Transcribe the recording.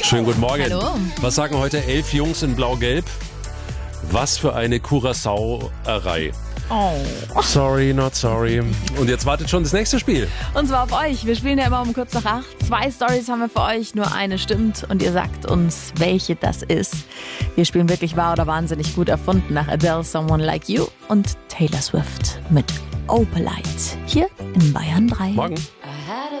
Schönen guten Morgen. Hallo. Was sagen heute 11 Jungs in Blau-Gelb? Was für eine Curaçao-Erei. Oh. Sorry, not sorry. Und jetzt wartet schon das nächste Spiel. Und zwar auf euch. Wir spielen ja immer um kurz nach 8. 2 Storys haben wir für euch, nur eine stimmt. Und ihr sagt uns, welche das ist. Wir spielen wirklich wahr oder wahnsinnig gut erfunden nach Adele, Someone Like You und Taylor Swift mit Opalite. Hier in Bayern 3. Morgen.